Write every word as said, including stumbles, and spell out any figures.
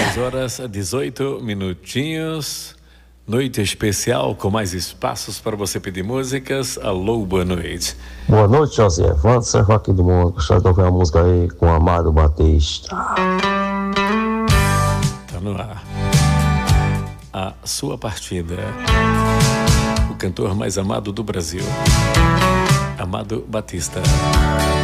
dez horas, dezoito minutinhos. Noite especial com mais espaços para você pedir músicas. Alô, boa noite. Boa noite, José. Vanessa aqui do mundo. Gostaria de ouvir uma música aí com Amado Batista. Tá no ar. A sua partida. O cantor mais amado do Brasil, Amado Batista.